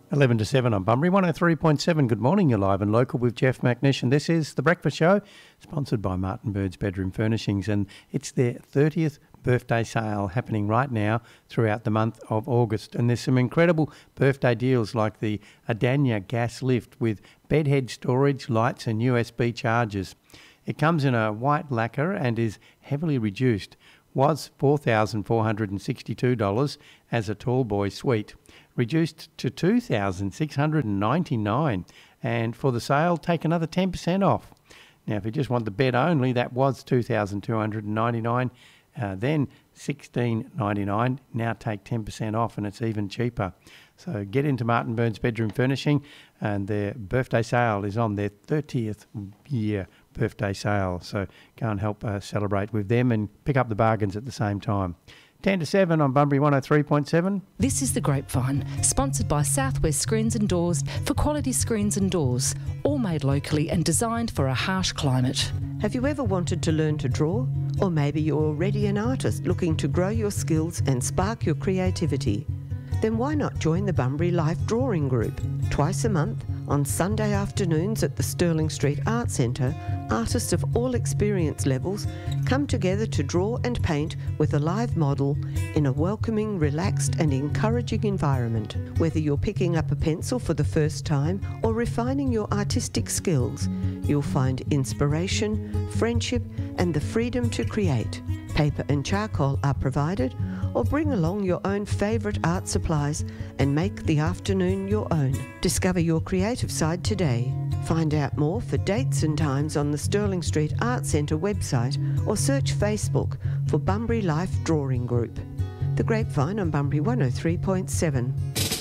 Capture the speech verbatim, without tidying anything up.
eleven to seven on Bunbury, one oh three point seven. Good morning, you're live and local with Jeff McNish, and this is The Breakfast Show, sponsored by Martin Bird's Bedroom Furnishings, and it's their thirtieth birthday sale happening right now throughout the month of August. And there's some incredible birthday deals like the Adania gas lift with bedhead storage, lights and U S B chargers. It comes in a white lacquer and is heavily reduced. Was four thousand four hundred sixty-two dollars as a tall boy suite, reduced to two thousand six hundred ninety-nine dollars, and for the sale take another ten percent off. Now if you just want the bed only, that was two thousand two hundred ninety-nine dollars, uh, then one thousand six hundred ninety-nine dollars, now take ten percent off and it's even cheaper. So get into Martin Bird's Bedroom Furnishing, and their birthday sale is on their thirtieth year birthday sale. So go and help uh, celebrate with them and pick up the bargains at the same time. ten to seven on Bunbury one oh three point seven. This is The Grapevine, sponsored by Southwest Screens and Doors for quality screens and doors, all made locally and designed for a harsh climate. Have you ever wanted to learn to draw? Or maybe you're already an artist looking to grow your skills and spark your creativity? Then why not join the Bunbury Life Drawing Group? Twice a month, on Sunday afternoons at the Stirling Street Art Centre, artists of all experience levels come together to draw and paint with a live model in a welcoming, relaxed and encouraging environment. Whether you're picking up a pencil for the first time or refining your artistic skills, you'll find inspiration, friendship and the freedom to create. Paper and charcoal are provided, or bring along your own favourite art supplies and make the afternoon your own. Discover your creative side today. Find out more for dates and times on the Stirling Street Art Centre website or search Facebook for Bunbury Life Drawing Group. The Grapevine on Bunbury one oh three point seven.